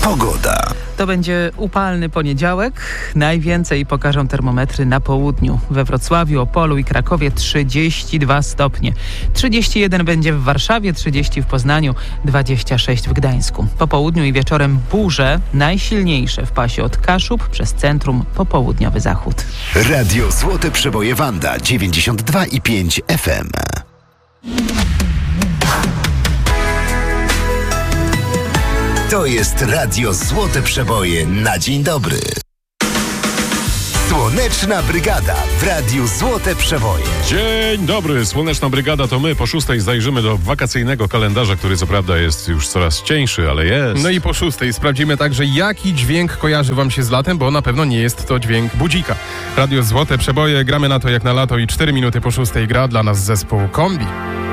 Pogoda. To będzie upalny poniedziałek. Najwięcej pokażą termometry na południu. We Wrocławiu, Opolu i Krakowie 32 stopnie. 31 będzie w Warszawie, 30 w Poznaniu, 26 w Gdańsku. Po południu i wieczorem burze, najsilniejsze w pasie od Kaszub przez centrum po południowy zachód. Radio Złote Przeboje Wanda 92,5 FM. To jest Radio Złote Przeboje na dzień dobry. Słoneczna Brygada w Radiu Złote Przeboje. Dzień dobry, Słoneczna Brygada to my. Po 6:00 zajrzymy do wakacyjnego kalendarza, który co prawda jest już coraz cieńszy, ale jest. No i po 6:00 sprawdzimy także, jaki dźwięk kojarzy wam się z latem, bo na pewno nie jest to dźwięk budzika. Radio Złote Przeboje, gramy na to jak na lato i 4 minuty po 6:00 gra dla nas zespół Kombi.